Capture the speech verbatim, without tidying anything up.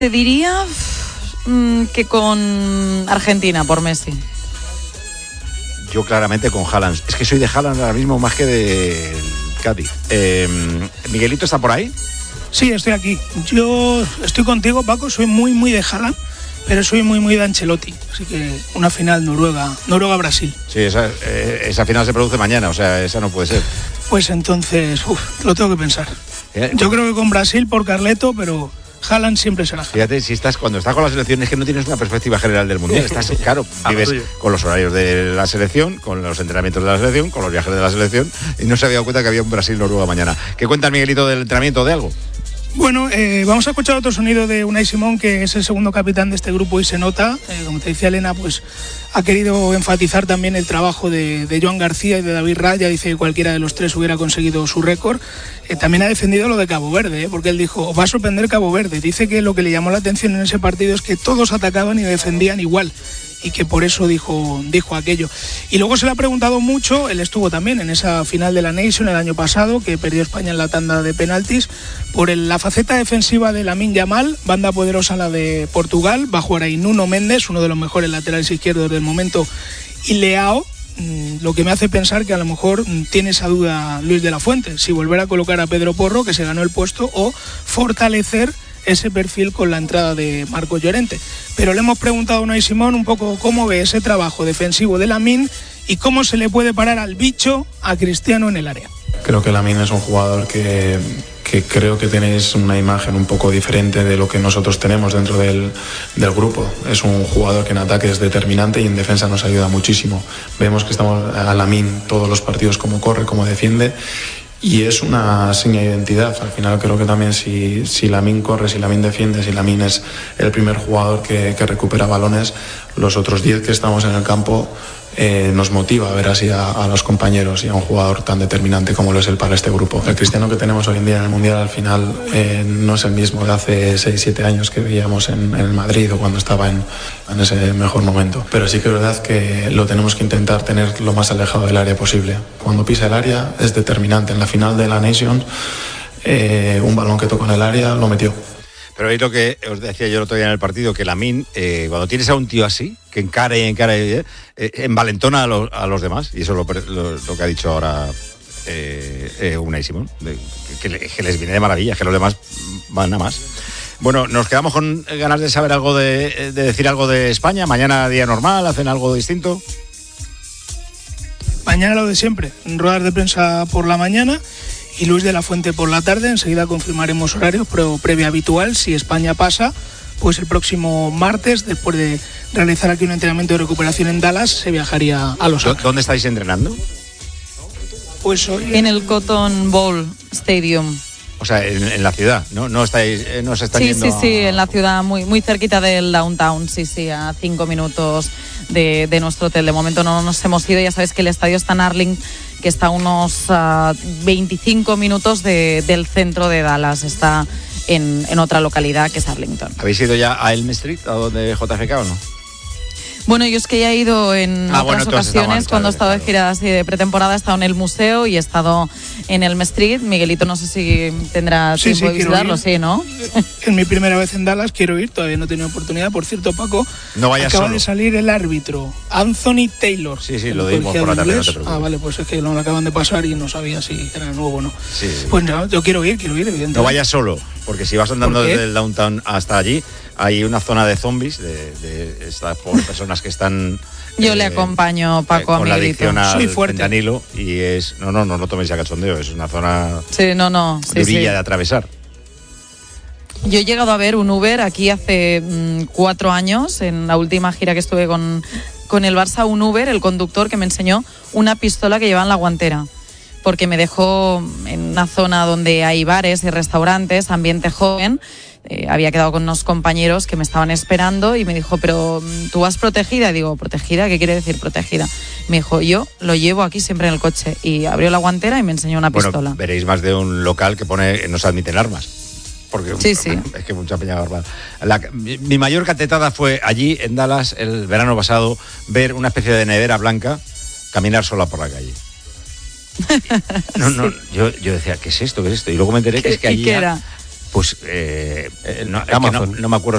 Te diría mmm, que con Argentina, por Messi. Yo claramente con Haaland. Es que soy de Haaland ahora mismo más que de Cádiz. Eh, ¿Miguelito está por ahí? Sí, estoy aquí. Yo estoy contigo, Paco. Soy muy, muy de Haaland, pero soy muy, muy de Ancelotti. Así que una final Noruega, Noruega-Brasil. Sí, esa, eh, esa final se produce mañana, o sea, esa no puede ser. Pues entonces, uf, lo tengo que pensar. ¿Eh? Yo creo que con Brasil por Carleto, pero Haaland siempre será Haaland. Fíjate, si estás, cuando estás con la selección es que no tienes una perspectiva general del mundial. Estás, claro, vives con los horarios de la selección, con los entrenamientos de la selección, con los viajes de la selección, y no se había dado cuenta que había un Brasil-Noruega mañana. ¿Qué cuenta el Miguelito del entrenamiento de algo? Bueno, eh, vamos a escuchar otro sonido de Unai Simón, que es el segundo capitán de este grupo y se nota, eh, como te decía Elena, pues ha querido enfatizar también el trabajo de, de Joan García y de David Raya. Dice que cualquiera de los tres hubiera conseguido su récord. Eh, también ha defendido lo de Cabo Verde, eh, porque él dijo, va a sorprender Cabo Verde. Dice que lo que le llamó la atención en ese partido es que todos atacaban y defendían igual, y que por eso dijo, dijo aquello. Y luego se le ha preguntado mucho, él estuvo también en esa final de la Nation el año pasado, que perdió España en la tanda de penaltis, por el, la faceta defensiva de Lamine Yamal, banda poderosa la de Portugal. Va a jugar ahí Nuno Méndez, uno de los mejores laterales izquierdos del momento, y Leao, lo que me hace pensar que a lo mejor tiene esa duda Luis de la Fuente, si volver a colocar a Pedro Porro, que se ganó el puesto, o fortalecer ese perfil con la entrada de Marcos Llorente. Pero le hemos preguntado a Unai Simón un poco cómo ve ese trabajo defensivo de Lamine y cómo se le puede parar al bicho a Cristiano en el área. Creo que Lamine es un jugador que, que creo que tenéis una imagen un poco diferente de lo que nosotros tenemos dentro del, del grupo. Es un jugador que en ataque es determinante y en defensa nos ayuda muchísimo. Vemos que estamos a Lamine todos los partidos, cómo corre, cómo defiende, y es una seña de identidad. Al final creo que también si, si Lamine corre, si Lamine defiende, si Lamine es el primer jugador que, que recupera balones, los otros diez que estamos en el campo eh, nos motiva a ver así a, a los compañeros y a un jugador tan determinante como lo es él para este grupo. El Cristiano que tenemos hoy en día en el Mundial al final eh, no es el mismo de hace seis siete años que veíamos en, en el Madrid o cuando estaba en, en ese mejor momento. Pero sí que es verdad que lo tenemos que intentar tener lo más alejado del área posible. Cuando pisa el área es determinante. En la final de la Nations, eh, un balón que tocó en el área lo metió. Pero ahí lo que os decía yo el otro día en el partido, que Lamine, eh, cuando tienes a un tío así, que encara y encara y eh, eh, envalentona a los, a los demás, y eso es lo, lo, lo que ha dicho ahora eh, eh, Unai Simón, de, que, que les viene de maravilla, que los demás van a más. Bueno, nos quedamos con ganas de saber algo, de, de decir algo de España. Mañana día normal, ¿hacen algo distinto? Mañana lo de siempre, en ruedas de prensa por la mañana y Luis de la Fuente por la tarde. Enseguida confirmaremos horarios, pero previa habitual. Si España pasa, pues el próximo martes, después de realizar aquí un entrenamiento de recuperación en Dallas, se viajaría a Los Ángeles. ¿Dónde estáis entrenando? Pues hoy en el Cotton Bowl Stadium. O sea, en, en la ciudad, ¿no? No estáis, no se están sí, yendo sí, sí, a... en la ciudad, muy, muy cerquita del downtown, sí, sí, a cinco minutos de, de nuestro hotel. De momento no nos hemos ido, ya sabes que el estadio está en Arlington, que está a unos uh, veinticinco minutos de, del centro de Dallas, está en, en otra localidad que es Arlington. ¿Habéis ido ya a Elm Street, a donde J F K o no? Bueno, yo es que ya he ido en ah, otras bueno, ocasiones, cuando he estado de gira así de pretemporada, he estado en el museo y he estado en Elm Street. Miguelito, no sé si tendrá sí, tiempo sí, de visitarlo, sí, ¿no? Es mi primera vez en Dallas, quiero ir, todavía no he tenido oportunidad. Por cierto, Paco, no vayas acaba solo. de salir el árbitro, Anthony Taylor. Sí, sí, lo dimos por la tarde, no te preocupes. Ah, vale, pues es que lo acaban de pasar y no sabía si era nuevo o no. Sí, sí. Pues no, yo quiero ir, quiero ir, evidentemente. No vayas solo, porque si vas andando desde el downtown hasta allí, hay una zona de zombies, de, de estas personas que están... Yo eh, le acompaño, Paco, eh, a con la adicción al fuerte. fentanilo, y es... No, no, no lo toméis a cachondeo, es una zona sí, no, no, sí, durilla sí. de atravesar. Yo he llegado a ver un Uber aquí hace mmm, cuatro años, en la última gira que estuve con, con el Barça, un Uber, el conductor que me enseñó una pistola que lleva en la guantera, porque me dejó en una zona donde hay bares y restaurantes, ambiente joven. Eh, había quedado con unos compañeros que me estaban esperando y me dijo, pero ¿tú vas protegida? Y digo, ¿protegida? ¿Qué quiere decir protegida? Me dijo, yo lo llevo aquí siempre en el coche. Y abrió la guantera y me enseñó una bueno, pistola. Veréis más de un local que pone no se admiten armas. Porque sí, sí. Es que mucha peña barbada. La, mi, mi mayor catetada fue allí en Dallas el verano pasado, ver una especie de nevera blanca caminar sola por la calle. No, no, sí. yo, yo decía, ¿qué es esto? ¿Qué es esto? Y luego me enteré que es que allí... ¿Qué era? Pues, eh, no, es que no, no me acuerdo